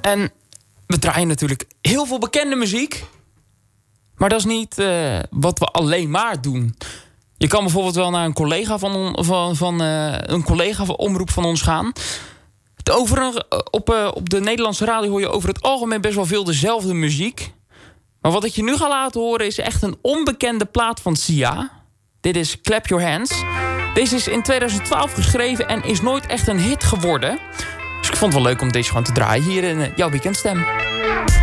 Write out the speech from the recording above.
En we draaien natuurlijk heel veel bekende muziek. Maar dat is niet wat we alleen maar doen. Je kan bijvoorbeeld wel naar een collega een collega van omroep van ons gaan. Op de Nederlandse radio hoor je over het algemeen best wel veel dezelfde muziek. Maar wat ik je nu ga laten horen is echt een onbekende plaat van Sia. Dit is Clap Your Hands. Deze is in 2012 geschreven en is nooit echt een hit geworden. Dus ik vond het wel leuk om deze gewoon te draaien hier in jouw weekendstem.